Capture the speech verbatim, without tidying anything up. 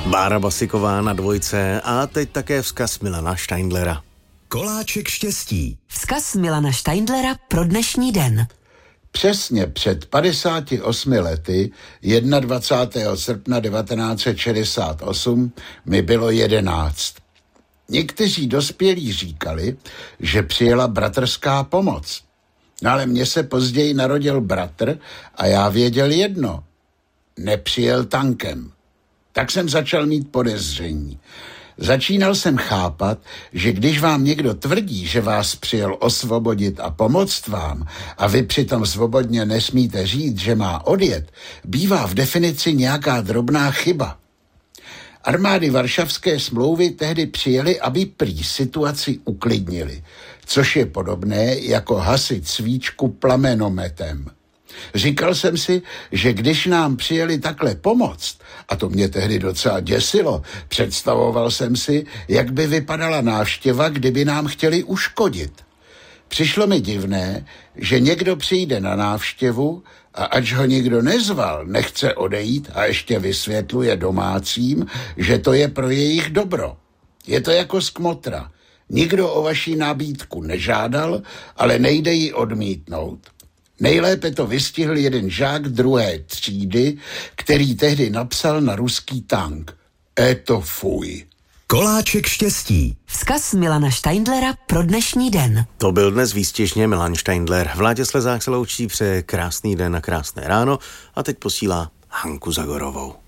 Bára Basiková na dvojce a teď také vzkaz Milana Steindlera. Koláček štěstí. Vzkaz Milana Steindlera pro dnešní den. Přesně před padesáti osmi lety, dvacátého prvního srpna devatenáct set šedesát osm, mi bylo jedenáct. Někteří dospělí říkali, že přijela bratrská pomoc. No ale mně se později narodil bratr a já věděl jedno. Nepřijel tankem. Tak jsem začal mít podezření. Začínal jsem chápat, že když vám někdo tvrdí, že vás přijel osvobodit a pomoct vám a vy přitom svobodně nesmíte říct, že má odjet, bývá v definici nějaká drobná chyba. Armády Varšavské smlouvy tehdy přijeli, aby prý situaci uklidnili, což je podobné jako hasit svíčku plamenometem. Říkal jsem si, že když nám přijeli takhle pomoct, a to mě tehdy docela děsilo, představoval jsem si, jak by vypadala návštěva, kdyby nám chtěli uškodit. Přišlo mi divné, že někdo přijde na návštěvu a ač ho nikdo nezval, nechce odejít a ještě vysvětluje domácím, že to je pro jejich dobro. Je to jako z kmotra. Nikdo o vaši nabídku nežádal, ale nejde ji odmítnout. Nejlépe to vystihl jeden žák druhé třídy, který tehdy napsal na ruský tank. Eto fuj. Koláček štěstí. Vzkaz Milana Steindlera pro dnešní den. To byl dnes výstěžně Milan Steindler. Vládě Slezák se loučí, přeje krásný den a krásné ráno a teď posílá Hanku Zagorovou.